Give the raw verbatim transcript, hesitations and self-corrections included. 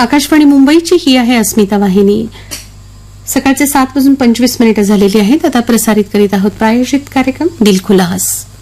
आकाशवाणी मुंबईची ही आहे अस्मिता वाहिनी. सकाळचे सात वाजून पंचवीस मिनिटं झालेली आहेत. आता प्रसारित करीत आहोत प्रायोजित कार्यक्रम दिल खुला हस.